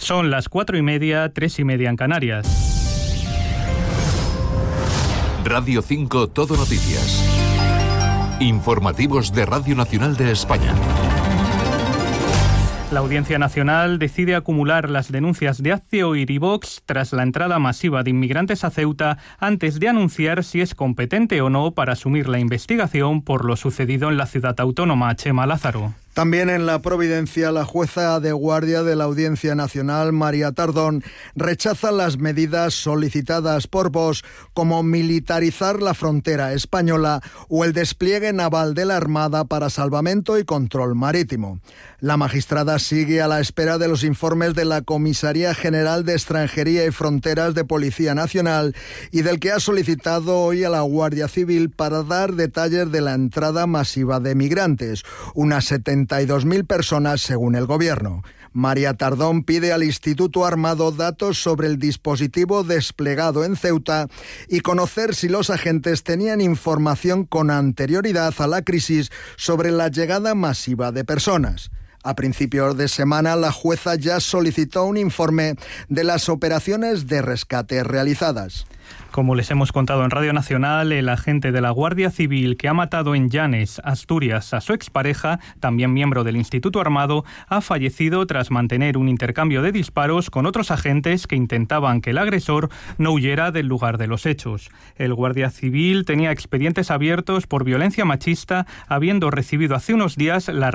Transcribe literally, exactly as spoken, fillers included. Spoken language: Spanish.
Son las cuatro y media, tres y media en Canarias. Radio cinco Todo Noticias. Informativos de Radio Nacional de España. La Audiencia Nacional decide acumular las denuncias de Hazte Oír y Vox tras la entrada masiva de inmigrantes a Ceuta antes de anunciar si es competente o no para asumir la investigación por lo sucedido en la ciudad autónoma. Chema Lázaro. También en la Providencia, la jueza de guardia de la Audiencia Nacional, María Tardón, rechaza las medidas solicitadas por Vox, como militarizar la frontera española o el despliegue naval de la Armada para salvamento y control marítimo. La magistrada sigue a la espera de los informes de la Comisaría General de Extranjería y Fronteras de Policía Nacional y del que ha solicitado hoy a la Guardia Civil para dar detalles de la entrada masiva de migrantes, unas setenta y dos mil personas según el Gobierno. María Tardón pide al Instituto Armado datos sobre el dispositivo desplegado en Ceuta y conocer si los agentes tenían información con anterioridad a la crisis sobre la llegada masiva de personas. A principios de semana, la jueza ya solicitó un informe de las operaciones de rescate realizadas. Como les hemos contado en Radio Nacional, el agente de la Guardia Civil que ha matado en Llanes, Asturias, a su expareja, también miembro del Instituto Armado, ha fallecido tras mantener un intercambio de disparos con otros agentes que intentaban que el agresor no huyera del lugar de los hechos. El Guardia Civil tenía expedientes abiertos por violencia machista, habiendo recibido hace unos días la